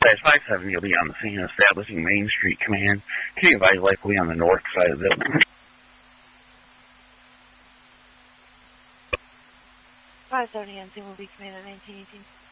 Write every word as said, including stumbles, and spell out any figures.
Dispatch five seven, you'll be on the scene establishing Main Street Command. Can you advise likely on the north side of the building? five seventy N C will be command at nineteen eighteen.